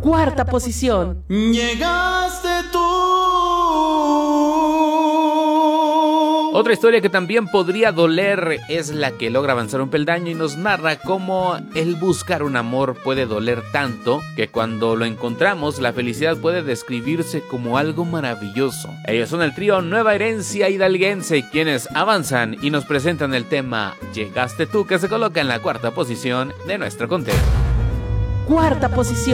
Cuarta posición. Llegaste tú. Otra historia que también podría doler es la que logra avanzar un peldaño y nos narra cómo el buscar un amor puede doler tanto que cuando lo encontramos la felicidad puede describirse como algo maravilloso. Ellos son el trío Nueva Herencia Hidalguense, quienes avanzan y nos presentan el tema Llegaste tú, que se coloca en la cuarta posición de nuestro conteo. Cuarta posición.